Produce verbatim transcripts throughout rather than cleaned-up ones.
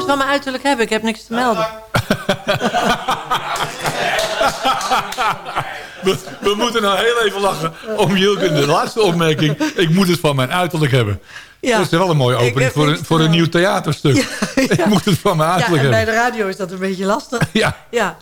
van mijn uiterlijk hebben? Ik heb niks te melden. we, we moeten nou heel even lachen om Jilke de laatste opmerking. Ik moet het van mijn uiterlijk hebben. Ja. Dat is wel een mooie opening voor een, voor een nieuw theaterstuk. Ja, ja. Ik moet het van mijn uiterlijk ja, en hebben. bij de radio is dat een beetje lastig. Ja. ja.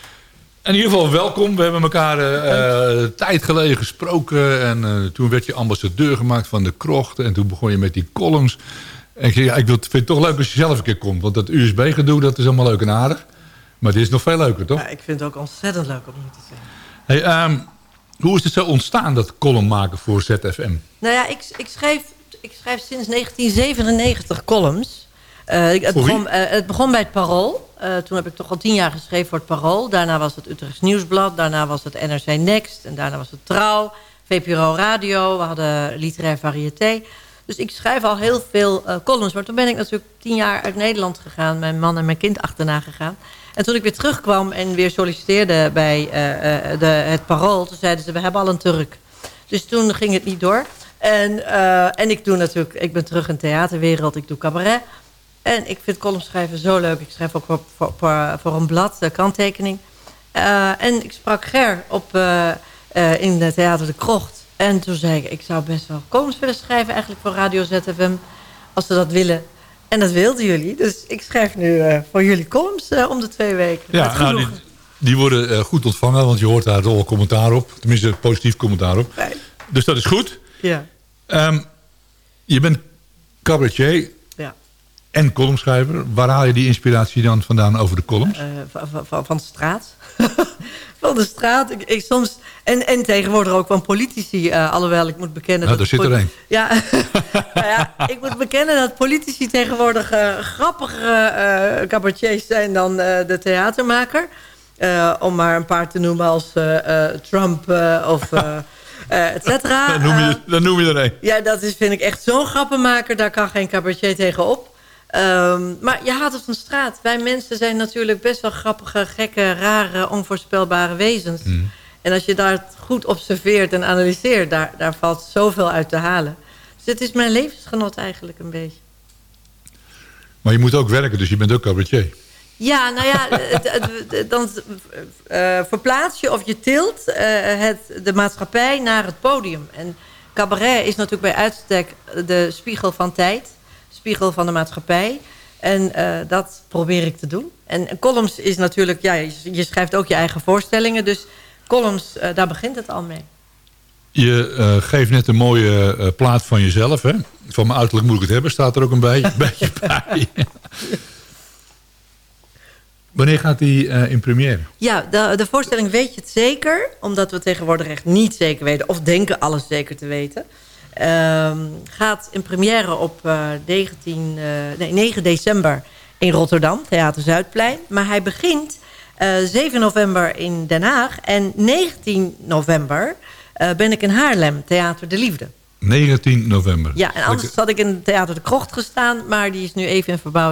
In ieder geval welkom. We hebben elkaar uh, tijd geleden gesproken. En uh, toen werd je ambassadeur gemaakt van de krocht. En toen begon je met die columns. En ik zei, ja, ik vind het toch leuk als je zelf een keer komt. Want dat U S B-gedoe, dat is allemaal leuk en aardig. Maar dit is nog veel leuker, toch? Ja, ik vind het ook ontzettend leuk om hier te zijn. Hey, um, hoe is het zo ontstaan, dat column maken voor Z F M? Nou ja, ik, ik, schrijf, ik schrijf sinds negentien zevenennegentig columns. Uh, het, begon, uh, het begon bij het Parool. Uh, toen heb ik toch al tien jaar geschreven voor het Parool. Daarna was het Utrechts Nieuwsblad. Daarna was het N R C Next. En daarna was het Trouw. V P R O Radio. We hadden Literair Variété. Dus ik schrijf al heel veel uh, columns. Maar toen ben ik natuurlijk tien jaar uit Nederland gegaan. Mijn man en mijn kind achterna gegaan. En toen ik weer terugkwam en weer solliciteerde bij uh, uh, de, het Parool... toen zeiden ze, we hebben al een Turk. Dus toen ging het niet door. En, uh, en ik doe natuurlijk... Ik ben terug in de theaterwereld. Ik doe cabaret. En ik vind columns schrijven zo leuk. Ik schrijf ook voor, voor, voor, voor een blad, de kanttekening. Uh, en ik sprak Ger op, uh, uh, in het Theater de Krocht. En toen zei ik, ik zou best wel columns willen schrijven... eigenlijk voor Radio Z F M, als ze dat willen... En dat wilden jullie. Dus ik schrijf nu uh, voor jullie columns uh, om de twee weken. Ja, nou, die, die worden uh, goed ontvangen. Want je hoort daar al commentaar op. Tenminste, positief commentaar op. Fijn. Dus dat is goed. Ja. Um, je bent cabaretier ja. en columnschrijver. Waar haal je die inspiratie dan vandaan over de columns? Uh, van, van, van de straat. Van de straat. Ik, ik soms, en, en tegenwoordig ook van politici. Uh, alhoewel, ik moet bekennen... Nou, dat daar zit er een. Ja, nou ja, ik moet bekennen dat politici tegenwoordig uh, grappigere uh, cabaretiers zijn dan uh, de theatermaker. Uh, om maar een paar te noemen als uh, uh, Trump uh, of... Uh, Uh, et cetera. Dan noem je, dan noem je er een. Ja, dat is, vind ik echt zo'n grappenmaker. Daar kan geen cabaretier tegenop. Um, maar je haalt het van straat. Wij mensen zijn natuurlijk best wel grappige, gekke, rare, onvoorspelbare wezens. Mm. En als je dat goed observeert en analyseert... Daar, daar valt zoveel uit te halen. Dus het is mijn levensgenot eigenlijk een beetje. Maar je moet ook werken, dus je bent ook cabaretier. Ja, nou ja, dan uh, verplaats je of je tilt uh, het, de maatschappij naar het podium. En cabaret is natuurlijk bij uitstek de spiegel van tijd. Spiegel van de maatschappij. En uh, dat probeer ik te doen. En columns is natuurlijk, ja, je, je schrijft ook je eigen voorstellingen. Dus columns, uh, daar begint het al mee. Je uh, geeft net een mooie uh, plaat van jezelf, hè? Van mijn uiterlijk moet ik het hebben, staat er ook een beetje, beetje bij. Wanneer gaat die uh, in première? Ja, de, de voorstelling weet je het zeker. Omdat we tegenwoordig echt niet zeker weten. Of denken alles zeker te weten. Uh, gaat in première op uh, negentien, uh, nee, negen december in Rotterdam. Theater Zuidplein. Maar hij begint uh, zeven november in Den Haag. En negentien november uh, ben ik in Haarlem. Theater de Liefde. negentien november. Ja, en anders had ik in Theater de Krocht gestaan. Maar die is nu even in verbouwing.